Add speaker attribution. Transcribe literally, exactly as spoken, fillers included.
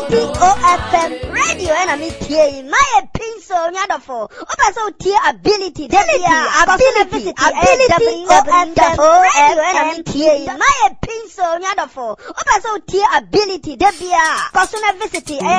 Speaker 1: Ability O F M radio and I'm here. My pencil nyadofo. Opa so tie ability. Ability, ability, ability O F M radio and I'm here. My pencil nyadofo. Opa so tie ability. Debia. Kosuna visit